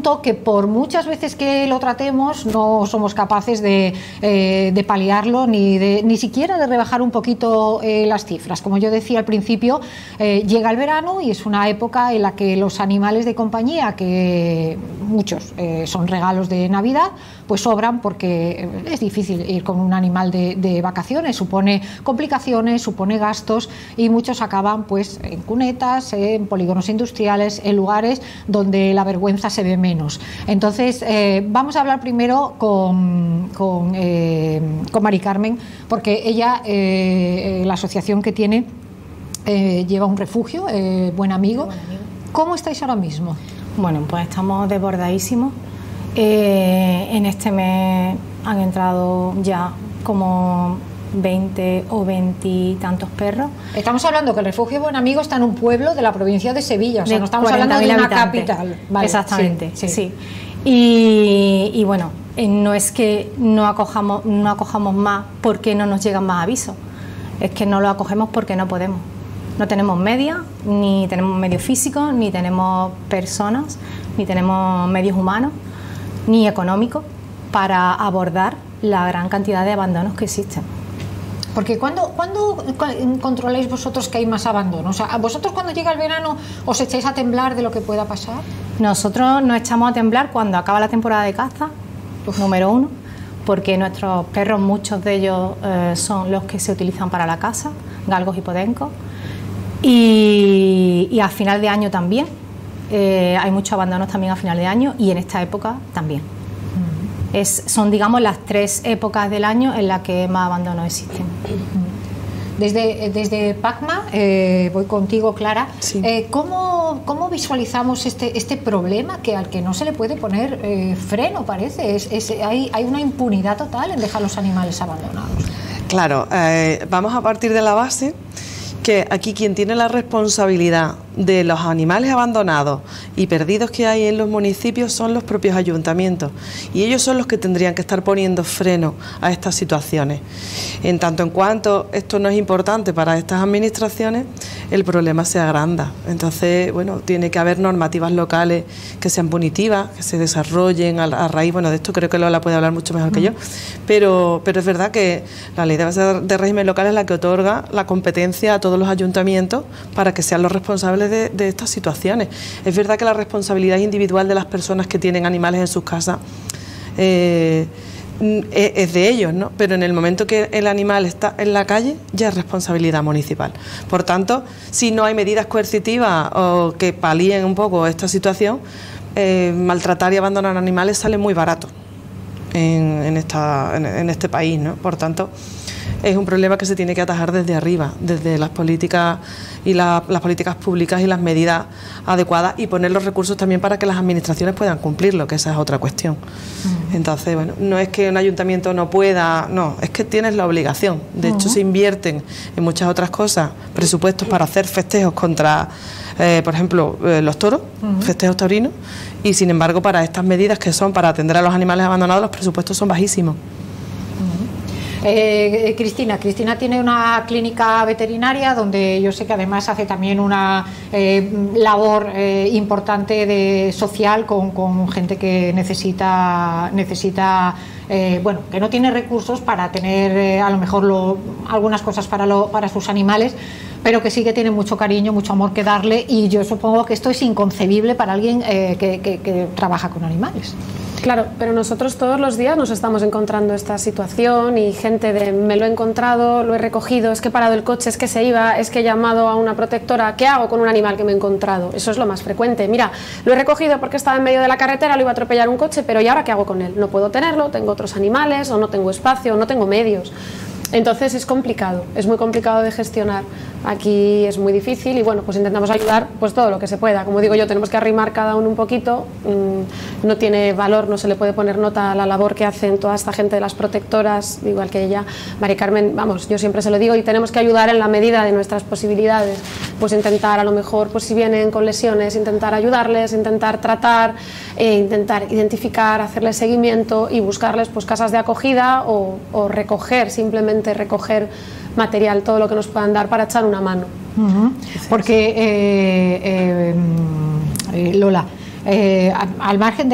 asunto que por muchas veces que lo tratemos no somos capaces de paliarlo ni siquiera de rebajar un poquito las cifras. Como yo decía al principio, llega el verano y es una época en la que los animales de compañía, que muchos son regalos de Navidad, pues sobran, porque es difícil ir con un animal de vacaciones, supone complicaciones, supone gastos, y muchos acaban pues en cunetas, en polígonos industriales, en lugares donde la vergüenza se ve menos. Entonces vamos a hablar primero con Mari Carmen, porque ella, la asociación que tiene, lleva un refugio, Buen Amigo. ¿Cómo estáis ahora mismo? Bueno, pues estamos desbordadísimos. En este mes han entrado ya como 20 o 20 y tantos perros. Estamos hablando que el refugio Buen Amigo está en un pueblo de la provincia de Sevilla, o sea, no estamos hablando de una capital. Vale, exactamente, sí. Y bueno, no es que no acojamos más porque no nos llegan más avisos, es que no lo acogemos porque no podemos. No tenemos medios, ni tenemos medios físicos, ni tenemos personas, ni tenemos medios humanos, ni económicos para abordar la gran cantidad de abandonos que existen. Porque ¿cuándo controláis vosotros que hay más abandono? O sea, ¿vosotros cuando llega el verano os echáis a temblar de lo que pueda pasar? Nosotros nos echamos a temblar cuando acaba la temporada de caza, número 1, porque nuestros perros, muchos de ellos son los que se utilizan para la caza, galgos y podencos, y a final de año también. Hay muchos abandonos también a final de año y en esta época también. Son, digamos, las 3 épocas del año en las que más abandonos existen. Desde PACMA, voy contigo, Clara. Sí. ¿Cómo visualizamos este problema al que no se le puede poner freno, parece? Hay una impunidad total en dejar los animales abandonados. Claro, vamos a partir de la base que aquí quien tiene la responsabilidad de los animales abandonados y perdidos que hay en los municipios son los propios ayuntamientos, y ellos son los que tendrían que estar poniendo freno a estas situaciones. En tanto en cuanto esto no es importante para estas administraciones, el problema se agranda. Entonces, bueno, tiene que haber normativas locales que sean punitivas, que se desarrollen a raíz, bueno, de esto creo que Lola puede hablar mucho mejor que yo, pero es verdad que la ley de régimen local es la que otorga la competencia a todos los ayuntamientos para que sean los responsables de estas situaciones. Es verdad que la responsabilidad individual de las personas que tienen animales en sus casas es de ellos, ¿no? Pero en el momento que el animal está en la calle ya es responsabilidad municipal. Por tanto, si no hay medidas coercitivas o que palíen un poco esta situación, maltratar y abandonar animales sale muy barato en este país, ¿no? Por tanto, es un problema que se tiene que atajar desde arriba, desde las políticas y las políticas públicas y las medidas adecuadas, y poner los recursos también para que las administraciones puedan cumplirlo, que esa es otra cuestión. Entonces, bueno, no es que un ayuntamiento no pueda, no, es que tienes la obligación. De hecho, se invierten en muchas otras cosas, presupuestos para hacer festejos contra, por ejemplo, los toros, festejos taurinos, y sin embargo, para estas medidas que son para atender a los animales abandonados, los presupuestos son bajísimos. Cristina tiene una clínica veterinaria donde yo sé que además hace también una labor importante social con gente que necesita bueno, que no tiene recursos para tener a lo mejor algunas cosas para sus animales, pero que sí que tiene mucho cariño, mucho amor que darle, y yo supongo que esto es inconcebible para alguien que trabaja con animales. Claro, pero nosotros todos los días nos estamos encontrando esta situación, y gente de me lo he encontrado, lo he recogido, es que he parado el coche, es que se iba, es que he llamado a una protectora, ¿qué hago con un animal que me he encontrado? Eso es lo más frecuente. Mira, lo he recogido porque estaba en medio de la carretera, lo iba a atropellar un coche, pero ¿y ahora qué hago con él? No puedo tenerlo, tengo otros animales, o no tengo espacio, o no tengo medios. Entonces es complicado, es muy complicado de gestionar. Aquí es muy difícil y bueno, pues intentamos ayudar pues todo lo que se pueda. Como digo yo, tenemos que arrimar cada uno un poquito. No tiene valor, no se le puede poner nota a la labor que hacen toda esta gente de las protectoras, igual que ella, Mari Carmen, vamos, yo siempre se lo digo, y tenemos que ayudar en la medida de nuestras posibilidades. Pues intentar, a lo mejor, pues si vienen con lesiones, intentar ayudarles, intentar tratar, intentar identificar, hacerles seguimiento y buscarles pues casas de acogida o recoger, simplemente recoger material, todo lo que nos puedan dar para echar una mano. Porque Lola, al margen de